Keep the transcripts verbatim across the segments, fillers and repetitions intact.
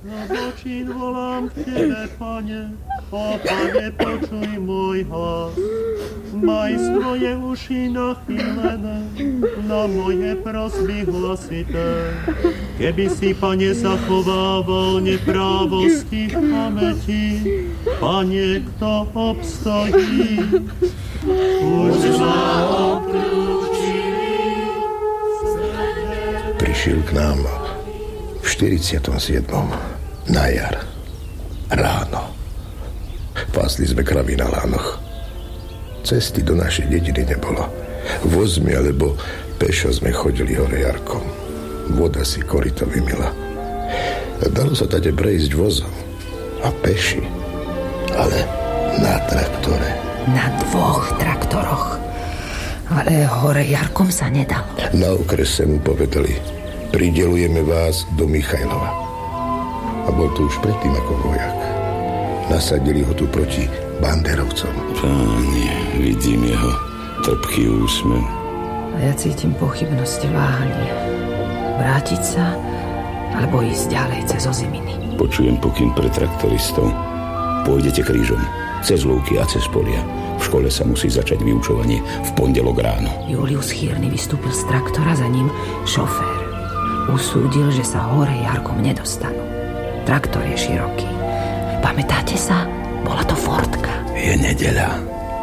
Zločin volám k Tebe, Pane, o Pane, počuj môj hlas. Maj svoje uši nachýlené na moje prosby hlasité. Keby si, Pane, zachovával neprávosti v pamäti, Pane, kto obstojí? Už ma obklúčili. Prišiel k nám v štyridsiatom siedmom na jar, ráno. Pásli sme kravy na lánoch. Cesty do našej dediny nebolo. Vozmi alebo pešo sme chodili hore jarkom. Voda si koryto vymila. Dalo sa tade prejsť vozom a peši, ale na traktore. Na dvoch traktoroch. Ale hore jarkom sa nedalo. Na okrese mu povedali: pridelujeme vás do Michajlova. A bol tu už predtým ako vojak. Nasadili ho tu proti banderovcom. Páni, vidím jeho trpký úsmev. A ja cítim pochybnosti, váhanie. Vrátiť sa, alebo ísť ďalej cez oziminy. Počujem pokyn pre traktoristov. Pôjdete krížom, cez lúky a cez polia. V škole sa musí začať vyučovanie v pondelok ráno. Julius Chýrny vystúpil z traktora, za ním šofér. Usúdil, že sa hore jarkom nedostanú. Traktor je široký. Pamätáte sa? Bola to Fordka. Je nedeľa.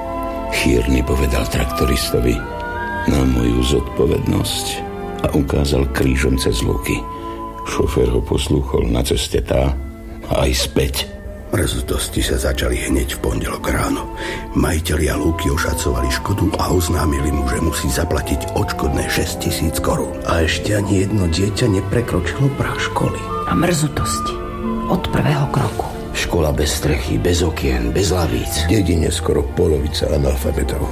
Chýrny povedal traktoristovi na moju zodpovednosť a ukázal krížom cez lúky. Šofér ho poslúchol na ceste tá a aj späť. Mrzutosti sa začali hneď v pondelok ráno. Majitelia lúky ošacovali škodu a oznámili mu, že musí zaplatiť odškodné šesť tisíc korún. A ešte ani jedno dieťa neprekročilo prah školy. A mrzutosti od prvého kroku. Škola bez strechy, bez okien, bez lavíc. V dedine skoro polovica analfabetov.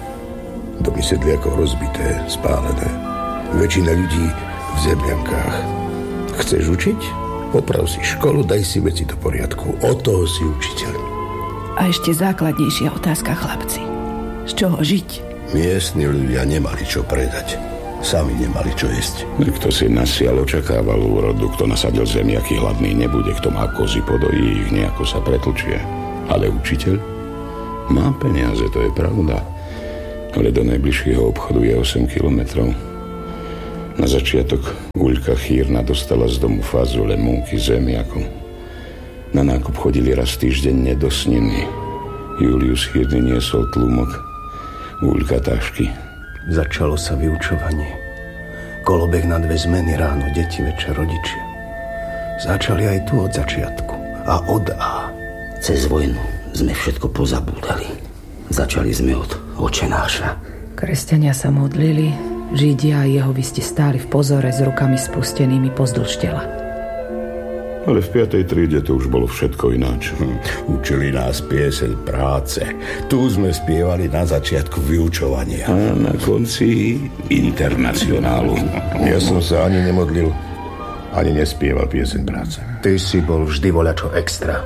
Domy sedliakov rozbité, spálené. Väčšina ľudí v zemľankách. Chceš učiť? Oprav si školu, daj si veci do poriadku. Od toho si učiteľ. A ešte základnejšia otázka, chlapci. Z čoho žiť? Miestni ľudia nemali čo predať. Sami nemali čo jesť. Kto si nasial, očakával úrodu. Kto nasadil zemiaky, hladný nebude. Kto má kozy, podojí ich, nejako sa pretlčie. Ale učiteľ má peniaze, to je pravda. Ale do najbližšieho obchodu je osem kilometrov. Na začiatok Uľka Chýrna dostala z domu fazole, múky, zemiakov. Na nákup chodili raz týždenne do Sniny. Julius Chýrny niesol tlumok, Uľka tašky. Začalo sa vyučovanie. Kolobeh na dve zmeny, ráno deti, večer rodičia. Začali aj tu od začiatku. A od A. Cez vojnu sme všetko pozabúdali. Začali sme od Očenáša. Kresťania sa modlili, Židia a jehovisti stáli v pozore s rukami spustenými pozdĺž tela. Ale v piatej triede to už bolo všetko ináč. Hm. Učili nás pieseň práce. Tu sme spievali na začiatku vyučovania. A na konci internacionálu. Ja som sa ani nemodlil, ani nespieval pieseň práce. Ty si bol vždy voľačo extra.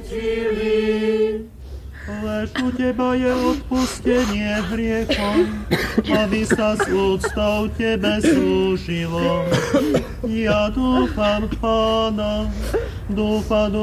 Lež u Teba je odpustenie hriechom, aby sa s úctou Tebe slúžilo. Ja dúfam, Pána, dúfam